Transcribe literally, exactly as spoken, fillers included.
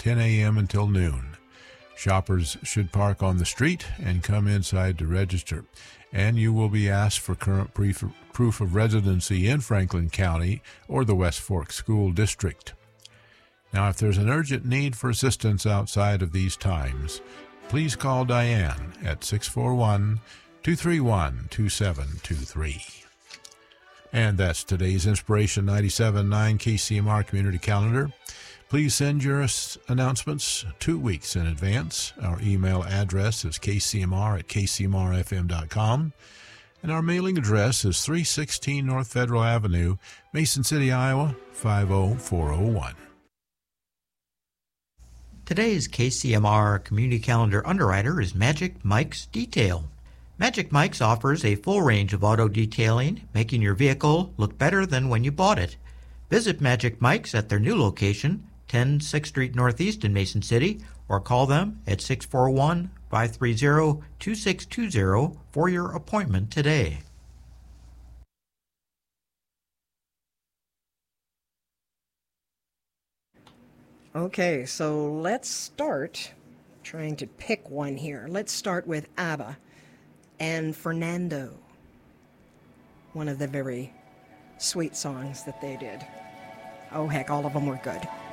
ten a.m. until noon. Shoppers should park on the street and come inside to register, and you will be asked for current proof of residency in Franklin County or the West Fork School District. Now, if there's an urgent need for assistance outside of these times, please call Diane at six four one, two three one, two seven two three. And that's today's Inspiration ninety-seven point nine K C M R Community Calendar. Please send your announcements two weeks in advance. Our email address is k c m r at k c m r f m dot com. And our mailing address is three sixteen North Federal Avenue, Mason City, Iowa, five oh four oh one. Today's K C M R Community Calendar underwriter is Magic Mike's Detail. Magic Mike's offers a full range of auto detailing, making your vehicle look better than when you bought it. Visit Magic Mike's at their new location, ten sixth Street Northeast in Mason City, or call them at six four one, five three zero, two six two zero for your appointment today. Okay, so let's start trying to pick one here. Let's start with ABBA and Fernando, one of the very sweet songs that they did. Oh, heck, all of them were good.